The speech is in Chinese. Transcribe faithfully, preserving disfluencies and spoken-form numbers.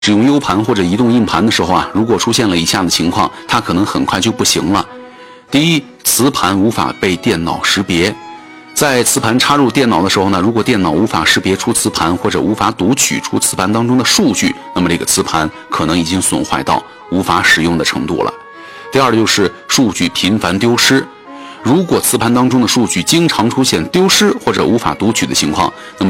使用 U 盘或者移动硬盘的时候啊，如果出现了以下的情况，它可能很快就不行了。第一，磁盘无法被电脑识别。在磁盘插入电脑的时候呢，如果电脑无法识别出磁盘或者无法读取出磁盘当中的数据，那么这个磁盘可能已经损坏到无法使用的程度了。第二就是数据频繁丢失。如果磁盘当中的数据经常出现丢失或者无法读取的情况，那么